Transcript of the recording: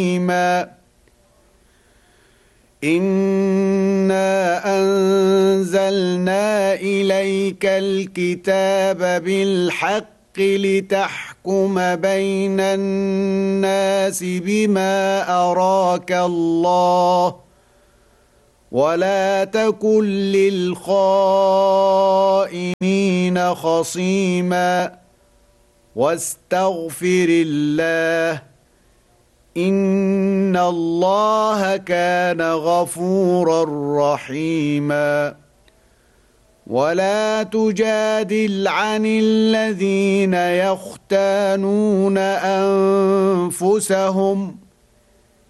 إنا أنزلنا إليك الكتاب بالحق لتحكم بين الناس بما أراك الله ولا تكن للخائنين خصيما واستغفر الله إن الله كان غفورا رحيما ولا تجادل عن الذين يختانون أنفسهم